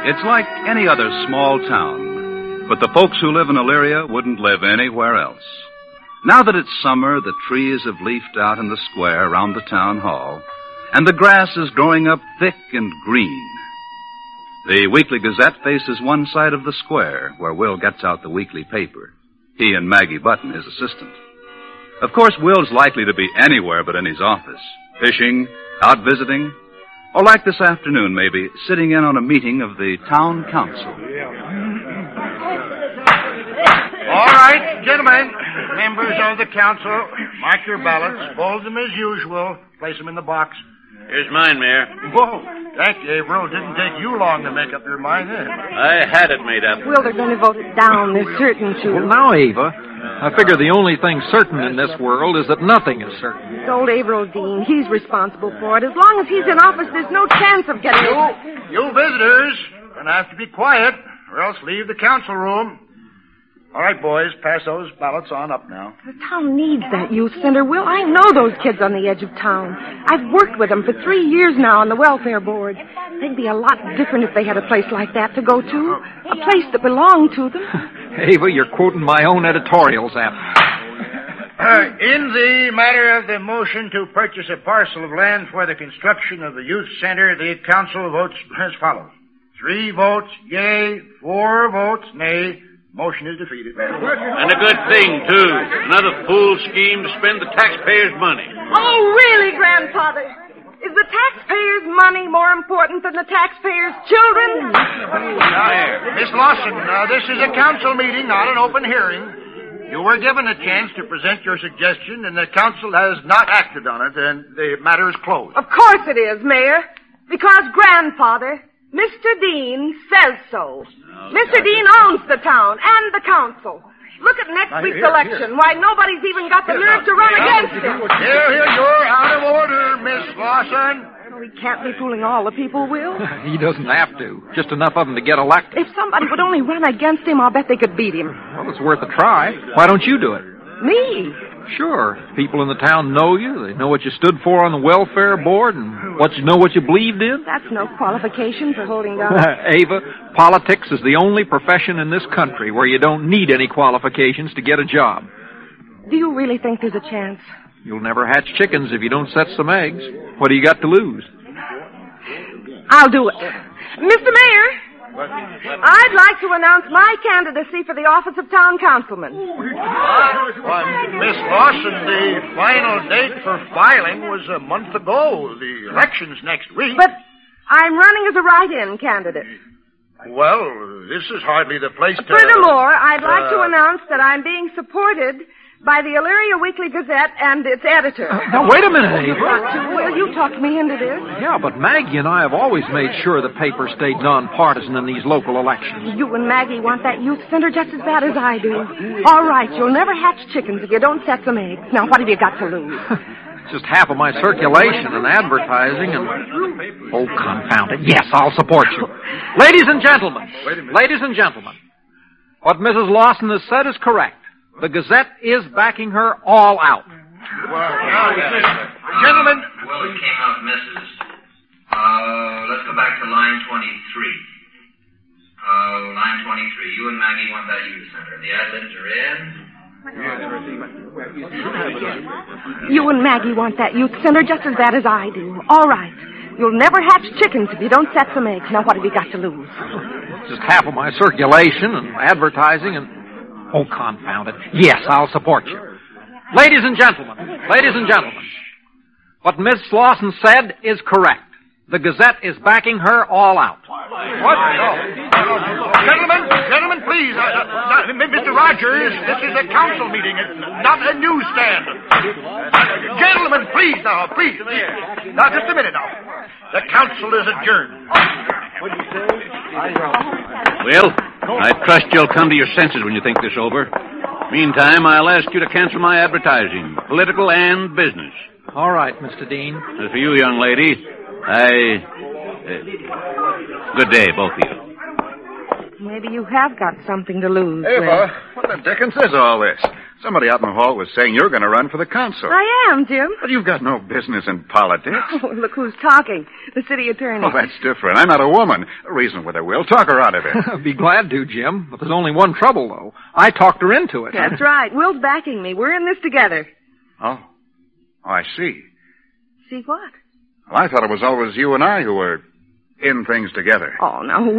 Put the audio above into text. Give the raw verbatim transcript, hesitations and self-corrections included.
It's like any other small town, but the folks who live in Elyria wouldn't live anywhere else. Now that it's summer, the trees have leafed out in the square around the town hall, and the grass is growing up thick and green. The Weekly Gazette faces one side of the square, where Will gets out the weekly paper. He and Maggie Button, his assistant. Of course, Will's likely to be anywhere but in his office, fishing, out visiting, or like this afternoon, maybe, sitting in on a meeting of the town council. All right, gentlemen, members of the council, mark your ballots, fold them as usual, place them in the box. Here's mine, Mayor. Whoa, thank you, Averill. It didn't take you long to make up your mind, eh? I had it made up. Well, they're going to vote it down. They're certain to. Well, now, Ava, I figure the only thing certain in this world is that nothing is certain. It's old Averill Dean. He's responsible for it. As long as he's in office, there's no chance of getting You, it. you visitors, gonna have to be quiet, or else leave the council room. All right, boys, pass those ballots on up now. The town needs that youth center, Will. I know those kids on the edge of town. I've worked with them for three years now on the welfare board. They'd be a lot different if they had a place like that to go to. A place that belonged to them. Ava, you're quoting my own editorials, Apple. Uh, in the matter of the motion to purchase a parcel of land for the construction of the youth center, the council votes as follows. Three votes yea, four votes nay. Motion is defeated. And a good thing, too. Another fool scheme to spend the taxpayers' money. Oh, really, Grandfather? Is the taxpayers' money more important than the taxpayers' children? Now, Miss Lawson, uh, this is a council meeting, not an open hearing. You were given a chance to present your suggestion, and the council has not acted on it, and the matter is closed. Of course it is, Mayor. Because, Grandfather, Mister Dean says so. Oh, Mister Dean owns the town and the council. Look at next now, week's here, election. Here. Why, nobody's even got the nerve to run here, against him. Here, here, you're out of order, Miss Lawson. Oh, he can't be fooling all the people, Will. He doesn't have to. Just enough of them to get elected. If somebody would only run against him, I'll bet they could beat him. Well, it's worth a try. Why don't you do it? Me? Sure. People in the town know you. They know what you stood for on the welfare board and what you know what you believed in. That's no qualification for holding down. Ava, politics is the only profession in this country where you don't need any qualifications to get a job. Do you really think there's a chance? You'll never hatch chickens if you don't set some eggs. What do you got to lose? I'll do it. Mister Mayor, I'd like to announce my candidacy for the office of town councilman. Why, Miss Lawson, the final date for filing was a month ago. The election's next week. But I'm running as a write-in candidate. Well, this is hardly the place to... Furthermore, I'd uh, like to announce that I'm being supported by the Elyria Weekly Gazette and its editor. Uh, now, wait a minute, Ava. Will you talk me into this? Yeah, but Maggie and I have always made sure the paper stayed nonpartisan in these local elections. You and Maggie want that youth center just as bad as I do. All right, you'll never hatch chickens if you don't set some eggs. Now, what have you got to lose? Just half of my circulation and advertising and... Oh, confound it. Yes, I'll support you. Ladies and gentlemen, ladies and gentlemen, what Missus Lawson has said is correct. The Gazette is backing her all out. Well, now, gentlemen. Well, it came out misses. Uh, let's go back to line twenty-three. Uh, line twenty-three. You and Maggie want that youth center. The ad libs are in. You and Maggie want that youth center just as bad as I do. All right. You'll never hatch chickens if you don't set some eggs. Now, what have you got to lose? Just half of my circulation and advertising and... Oh, confound it. Yes, I'll support you. Ladies and gentlemen, ladies and gentlemen, what Miss Lawson said is correct. The Gazette is backing her all out. What? Oh. Gentlemen, gentlemen, please. Uh, uh, Mister Rogers, this is a council meeting. It's not a newsstand. Uh, gentlemen, please now, please. Now, just a minute now. The council is adjourned. Well, I trust you'll come to your senses when you think this over. Meantime, I'll ask you to cancel my advertising, political and business. All right, Mister Dean. As for you, young lady, I... Uh, good day, both of you. Maybe you have got something to lose. Ava, then. what the dickens is all this? Somebody out in the hall was saying you're going to run for the council. I am, Jim. But you've got no business in politics. Oh, look who's talking. The city attorney. Oh, that's different. I'm not a woman. Reason with her, Will. Talk her out of it. I'd be glad to, Jim. But there's only one trouble, though. I talked her into it. That's right. Will's backing me. We're in this together. Oh. Oh, I see. See what? Well, I thought it was always you and I who were in things together. Oh, now,